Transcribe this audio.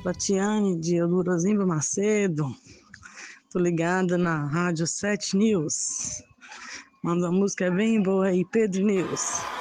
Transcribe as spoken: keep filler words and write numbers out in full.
Latiane de Eudorozimba Macedo. Tô ligada na Rádio sete News. Manda uma música bem boa aí, Pedro News.